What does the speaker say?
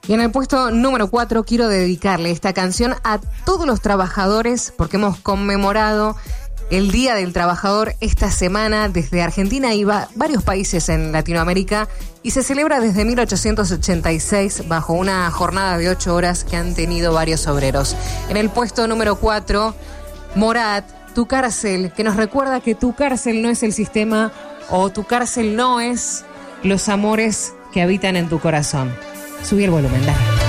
Y en el puesto número 4 quiero dedicarle esta canción a todos los trabajadores porque hemos conmemorado el Día del Trabajador esta semana desde Argentina y varios países en Latinoamérica y se celebra desde 1886 bajo una jornada de 8 horas que han tenido varios obreros. En el puesto número 4, Morat, Tu cárcel, que nos recuerda que tu cárcel no es el sistema o tu cárcel no es los amores que habitan en tu corazón. Subí el volumen, dale.